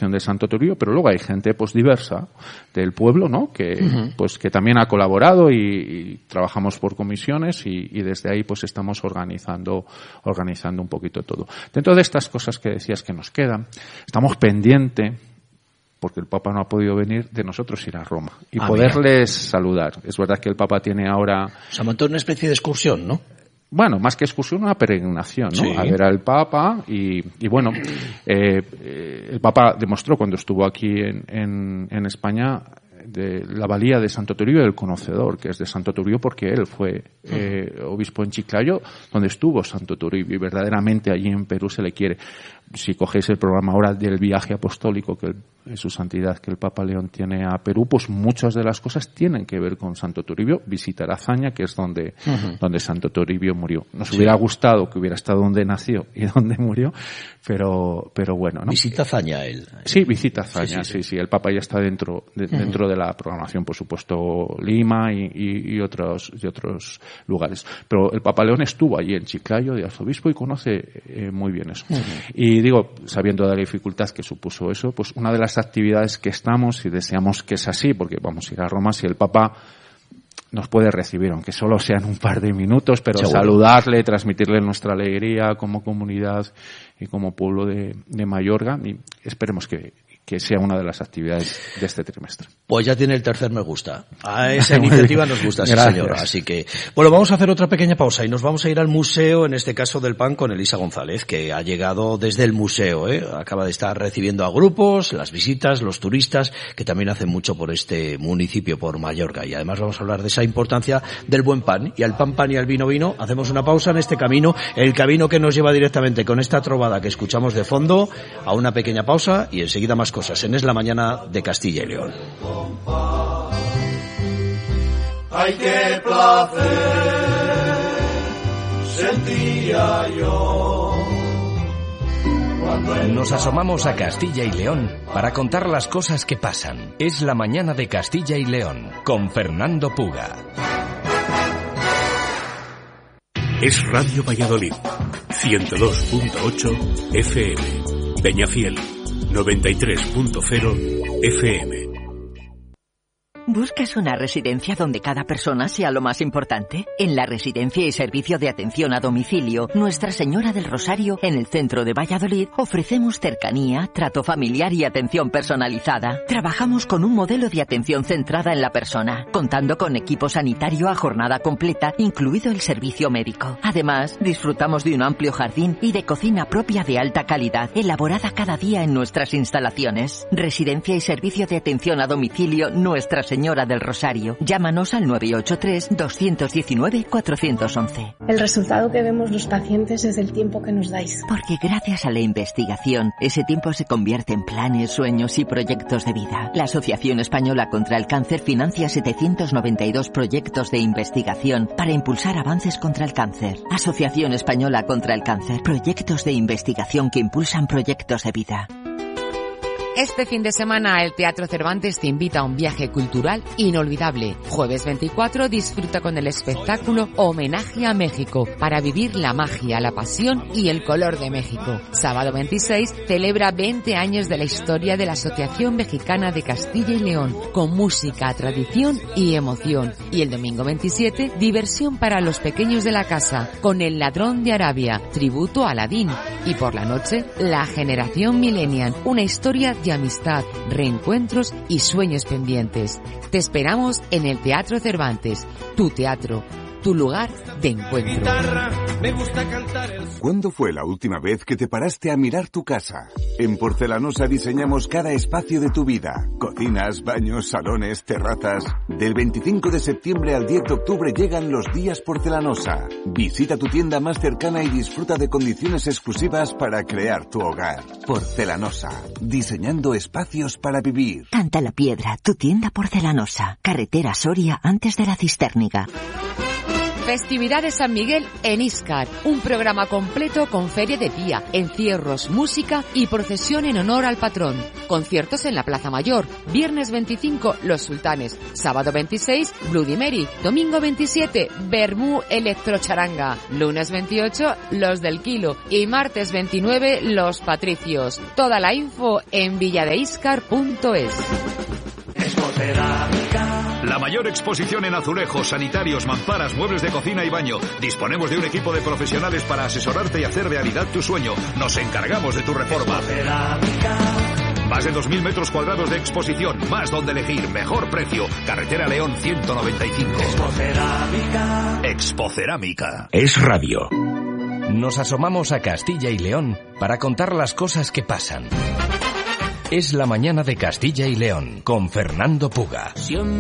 colaboración de Santo Toribio, pero luego hay gente pues diversa del pueblo, ¿no? Que pues que también ha colaborado y trabajamos por comisiones y desde ahí pues estamos organizando un poquito todo. Dentro de estas cosas que decías que nos quedan, estamos pendientes, porque el Papa no ha podido venir, de nosotros ir a Roma y poderles saludar. Es verdad que el Papa tiene ahora... Se ha montado una especie de excursión, ¿no? Bueno, más que excursión, una peregrinación, ¿no? Sí. A ver al Papa y bueno, el Papa demostró cuando estuvo aquí en España de la valía de Santo Toribio, del conocedor, que es de Santo Toribio porque él fue obispo en Chiclayo, donde estuvo Santo Toribio, y verdaderamente allí en Perú se le quiere. Si cogéis el programa ahora del viaje apostólico que su santidad, que el Papa León tiene a Perú, pues muchas de las cosas tienen que ver con Santo Toribio. Visitar Azaña, que es donde Santo Toribio murió. Nos hubiera gustado que hubiera estado donde nació y donde murió, pero bueno, ¿no? ¿Visita Azaña él? Sí, visita Azaña, sí. El Papa ya está dentro de la programación, por supuesto, Lima y otros lugares. Pero el Papa León estuvo allí en Chiclayo de arzobispo y conoce muy bien eso. Y digo, sabiendo de la dificultad que supuso eso, pues una de las actividades que estamos, y deseamos que es así, porque vamos a ir a Roma, si el Papa nos puede recibir, aunque solo sean un par de minutos, pero seguro, saludarle, transmitirle nuestra alegría como comunidad y como pueblo de Mayorga, y esperemos que sea una de las actividades de este trimestre. Pues ya tiene el tercer me gusta. A esa iniciativa nos gusta, sí, señor. Así que, bueno, vamos a hacer otra pequeña pausa y nos vamos a ir al museo, en este caso del pan, con Elisa González, que ha llegado desde el museo, acaba de estar recibiendo a grupos, las visitas, los turistas, que también hacen mucho por este municipio, por Mayorga. Y además vamos a hablar de esa importancia del buen pan. Y al pan y al vino. Hacemos una pausa en este camino, el camino que nos lleva directamente con esta trovada que escuchamos de fondo, a una pequeña pausa y enseguida más cosas en Es la Mañana de Castilla y León. Ay, qué placer sentía yo. Nos asomamos a Castilla y León para contar las cosas que pasan. Es la Mañana de Castilla y León con Fernando Puga. Es Radio Valladolid, 102.8 FM, Peñafiel, 93.0 FM. ¿Buscas una residencia donde cada persona sea lo más importante? En la Residencia y Servicio de Atención a Domicilio Nuestra Señora del Rosario, en el centro de Valladolid, ofrecemos cercanía, trato familiar y atención personalizada. Trabajamos con un modelo de atención centrada en la persona, contando con equipo sanitario a jornada completa, incluido el servicio médico. Además, disfrutamos de un amplio jardín y de cocina propia de alta calidad, elaborada cada día en nuestras instalaciones. Residencia y Servicio de Atención a Domicilio Nuestra Señora del Rosario. Llámanos al 983-219-411. El resultado que vemos los pacientes es el tiempo que nos dais. Porque gracias a la investigación, ese tiempo se convierte en planes, sueños y proyectos de vida. La Asociación Española contra el Cáncer financia 792 proyectos de investigación para impulsar avances contra el cáncer. Asociación Española contra el Cáncer. Proyectos de investigación que impulsan proyectos de vida. Este fin de semana el Teatro Cervantes te invita a un viaje cultural inolvidable. Jueves 24 disfruta con el espectáculo Homenaje a México para vivir la magia, la pasión y el color de México. Sábado 26 celebra 20 años de la historia de la Asociación Mexicana de Castilla y León con música, tradición y emoción. Y el domingo 27 diversión para los pequeños de la casa con El Ladrón de Arabia, tributo a Aladín. Y por la noche La Generación Millennial, una historia de amistad, reencuentros y sueños pendientes. Te esperamos en el Teatro Cervantes, tu teatro, tu lugar de encuentro. ¿Cuándo fue la última vez que te paraste a mirar tu casa? En Porcelanosa diseñamos cada espacio de tu vida. Cocinas, baños, salones, terrazas. Del 25 de septiembre al 10 de octubre llegan los días Porcelanosa. Visita tu tienda más cercana y disfruta de condiciones exclusivas para crear tu hogar. Porcelanosa, diseñando espacios para vivir. Canta la Piedra, tu tienda Porcelanosa. Carretera Soria antes de la Cistérniga. Festividad de San Miguel en Íscar, un programa completo con feria de día, encierros, música y procesión en honor al patrón. Conciertos en la Plaza Mayor, viernes 25 Los Sultanes, sábado 26 Bloody Mary, domingo 27 Bermú Electrocharanga, lunes 28 Los del Kilo y martes 29 Los Patricios. Toda la info en villadeiscar.es. La mayor exposición en azulejos, sanitarios, mamparas, muebles de cocina y baño. Disponemos de un equipo de profesionales para asesorarte y hacer realidad tu sueño. Nos encargamos de tu reforma. Más de 2.000 metros cuadrados de exposición, más donde elegir, mejor precio. Carretera León 195. Expocerámica. Es radio. Nos asomamos a Castilla y León para contar las cosas que pasan. Es la mañana de Castilla y León con Fernando Puga.